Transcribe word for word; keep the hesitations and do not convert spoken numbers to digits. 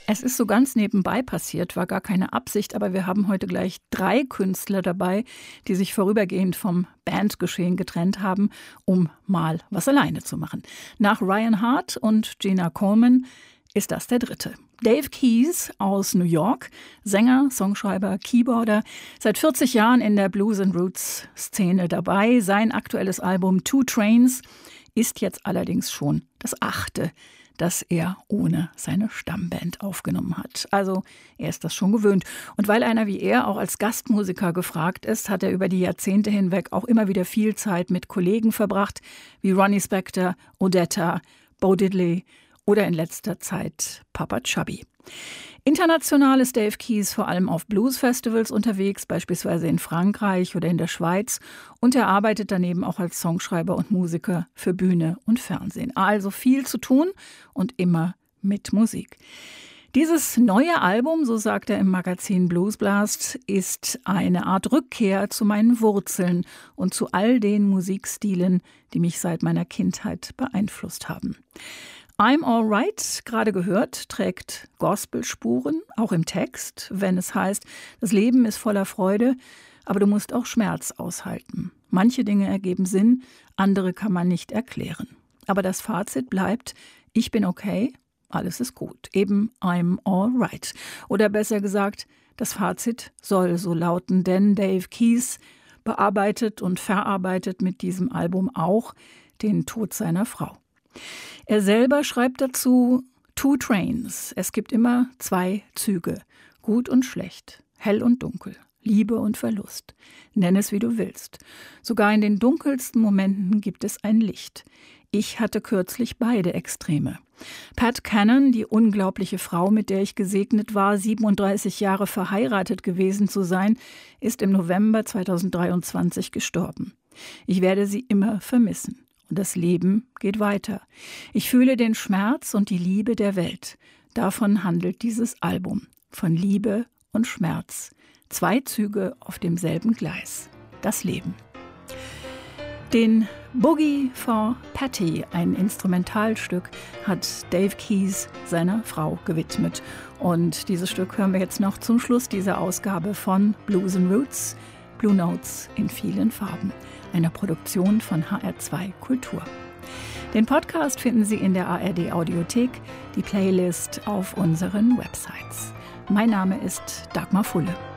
Es ist so ganz nebenbei passiert, war gar keine Absicht, aber wir haben heute gleich drei Künstler dabei, die sich vorübergehend vom Bandgeschehen getrennt haben, um mal was alleine zu machen. Nach Ryan Hart und Gina Coleman ist das der dritte. Dave Keys aus New York, Sänger, Songschreiber, Keyboarder, seit vierzig Jahren in der Blues and Roots Szene dabei. Sein aktuelles Album Two Trains ist jetzt allerdings schon das achte, das er ohne seine Stammband aufgenommen hat. Also er ist das schon gewöhnt. Und weil einer wie er auch als Gastmusiker gefragt ist, hat er über die Jahrzehnte hinweg auch immer wieder viel Zeit mit Kollegen verbracht, wie Ronnie Spector, Odetta, Bo Diddley oder in letzter Zeit Papa Chubby. International ist Dave Keys vor allem auf Blues-Festivals unterwegs, beispielsweise in Frankreich oder in der Schweiz. Und er arbeitet daneben auch als Songschreiber und Musiker für Bühne und Fernsehen. Also viel zu tun und immer mit Musik. Dieses neue Album, so sagt er im Magazin Blues Blast, ist eine Art Rückkehr zu meinen Wurzeln und zu all den Musikstilen, die mich seit meiner Kindheit beeinflusst haben. I'm Alright, gerade gehört, trägt Gospelspuren, auch im Text, wenn es heißt, das Leben ist voller Freude, aber du musst auch Schmerz aushalten. Manche Dinge ergeben Sinn, andere kann man nicht erklären. Aber das Fazit bleibt, ich bin okay, alles ist gut, eben I'm Alright. Oder besser gesagt, das Fazit soll so lauten, denn Dave Keys bearbeitet und verarbeitet mit diesem Album auch den Tod seiner Frau. Er selber schreibt dazu Two Trains. Es gibt immer zwei Züge, gut und schlecht, hell und dunkel, Liebe und Verlust. Nenn es, wie du willst. Sogar in den dunkelsten Momenten gibt es ein Licht. Ich hatte kürzlich beide Extreme. Pat Cannon, die unglaubliche Frau, mit der ich gesegnet war, siebenunddreißig Jahre verheiratet gewesen zu sein, ist im November zweitausenddreiundzwanzig gestorben. Ich werde sie immer vermissen. Und das Leben geht weiter. Ich fühle den Schmerz und die Liebe der Welt. Davon handelt dieses Album. Von Liebe und Schmerz. Zwei Züge auf demselben Gleis. Das Leben. Den Boogie for Patty, ein Instrumentalstück, hat Dave Keys seiner Frau gewidmet. Und dieses Stück hören wir jetzt noch zum Schluss dieser Ausgabe von Blues and Roots. Blue Notes in vielen Farben. Einer Produktion von H R zwei Kultur. Den Podcast finden Sie in der A R D Audiothek, die Playlist auf unseren Websites. Mein Name ist Dagmar Fulle.